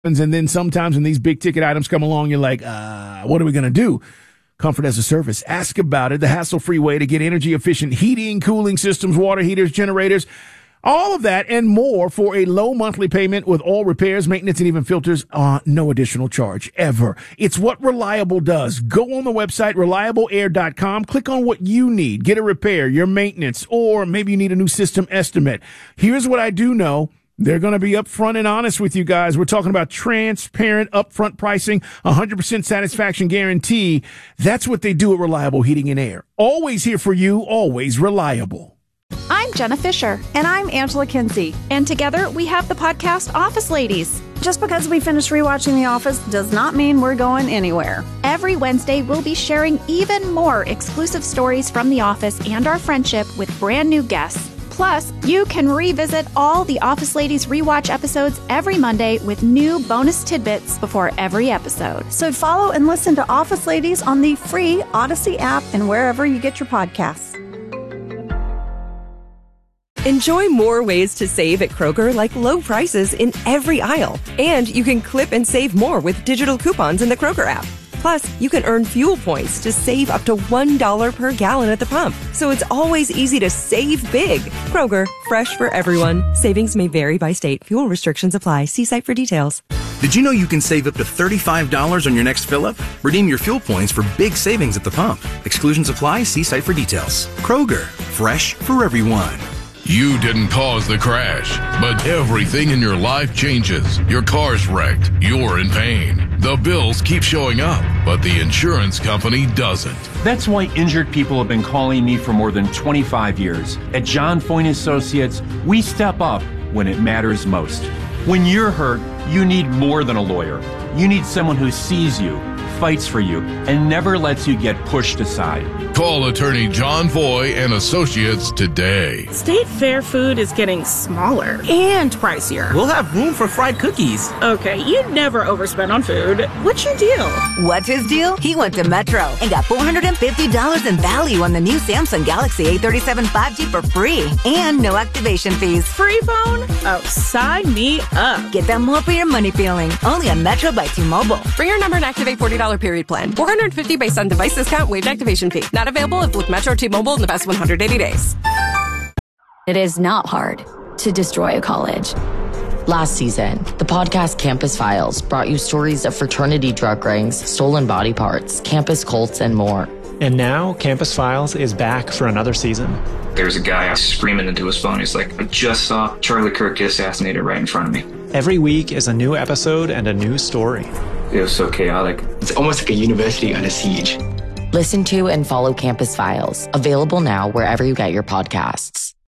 And then sometimes when these big ticket items come along, you're like, what are we going to do? Comfort as a Service. Ask about it. The hassle-free way to get energy-efficient heating, cooling systems, water heaters, generators, all of that and more for a low monthly payment with all repairs, maintenance, and even filters. No additional charge ever. It's what Reliable does. Go on the website, reliableair.com. Click on what you need. Get a repair, your maintenance, or maybe you need a new system estimate. Here's what I do know. They're going to be upfront and honest with you guys. We're talking about transparent upfront pricing, 100% satisfaction guarantee. That's what they do at Reliable Heating and Air. Always here for you, always reliable. I'm Jenna Fisher. And I'm Angela Kinsey. And together we have the podcast Office Ladies. Just because we finished rewatching The Office does not mean we're going anywhere. Every Wednesday, we'll be sharing even more exclusive stories from The Office and our friendship with brand new guests. Plus, you can revisit all the Office Ladies rewatch episodes every Monday with new bonus tidbits before every episode. So follow and listen to Office Ladies on the free Odyssey app and wherever you get your podcasts. Enjoy more ways to save at Kroger, like low prices in every aisle. And you can clip and save more with digital coupons in the Kroger app. Plus, you can earn fuel points to save up to $1 per gallon at the pump. So it's always easy to save big. Kroger, fresh for everyone. Savings may vary by state. Fuel restrictions apply. See site for details. Did you know you can save up to $35 on your next fill-up? Redeem your fuel points for big savings at the pump. Exclusions apply. See site for details. Kroger, fresh for everyone. You didn't cause the crash, but everything in your life changes. Your car's wrecked. You're in pain. The bills keep showing up, but the insurance company doesn't. That's why injured people have been calling me for more than 25 years. At John Foyne Associates, we step up when it matters most. When you're hurt, you need more than a lawyer. You need someone who sees you, fights for you, and never lets you get pushed aside. Call attorney John Foy and Associates today. State Fair food is getting smaller and pricier. We'll have room for fried cookies. Okay, you never overspend on food. What's your deal? What's his deal? He went to Metro and got $450 in value on the new Samsung Galaxy A37 5G for free and no activation fees. Free phone? Oh, sign me up. Get that more for your money feeling. Only on Metro by T-Mobile. Bring your number and activate $40 period plan. $450 based on device discount, waived activation fee. Not available if with Metro T-Mobile in the past 180 days. It is not hard to destroy a college. Last season, the podcast Campus Files brought you stories of fraternity drug rings, stolen body parts, campus cults, and more. And now, Campus Files is back for another season. There's a guy screaming into his phone. He's like, I just saw Charlie Kirk get assassinated right in front of me. Every week is a new episode and a new story. It was so chaotic. It's almost like a university under siege. Listen to and follow Campus Files, available now wherever you get your podcasts.